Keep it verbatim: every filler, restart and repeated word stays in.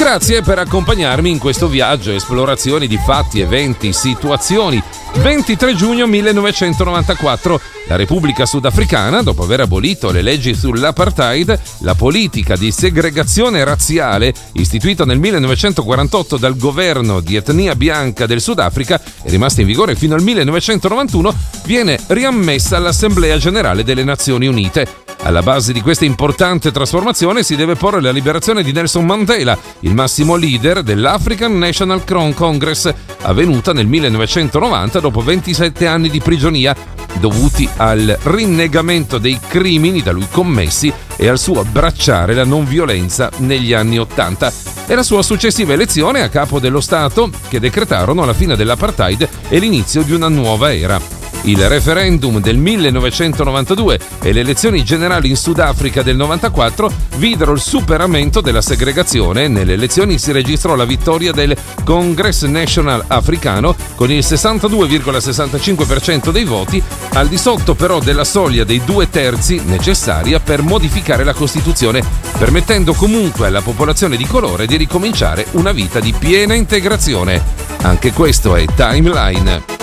Grazie per accompagnarmi in questo viaggio, esplorazioni di fatti, eventi, situazioni. ventitré giugno millenovecentonovantaquattro, la Repubblica Sudafricana, dopo aver abolito le leggi sull'apartheid, la politica di segregazione razziale istituita nel millenovecentoquarantotto dal governo di etnia bianca del Sudafrica e rimasta in vigore fino al millenovecentonovantuno, viene riammessa all'Assemblea Generale delle Nazioni Unite. Alla base di questa importante trasformazione si deve porre la liberazione di Nelson Mandela, il massimo leader dell'African National Congress, avvenuta nel millenovecentonovanta dopo ventisette anni di prigionia, dovuti al rinnegamento dei crimini da lui commessi e al suo abbracciare la non violenza negli anni Ottanta, e la sua successiva elezione a capo dello Stato, che decretarono la fine dell'apartheid e l'inizio di una nuova era. Il referendum del millenovecentonovantadue e le elezioni generali in Sudafrica del novantaquattro videro il superamento della segregazione. Nelle elezioni si registrò la vittoria del Congress National Africano con il sessantadue virgola sessantacinque per cento dei voti, al di sotto però della soglia dei due terzi necessaria per modificare la Costituzione, permettendo comunque alla popolazione di colore di ricominciare una vita di piena integrazione. Anche questo è Timeline.